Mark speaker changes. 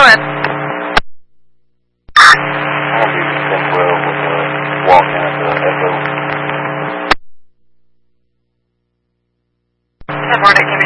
Speaker 1: doing?
Speaker 2: I'll be 1012 with walking at the Echo.
Speaker 1: 10 morning.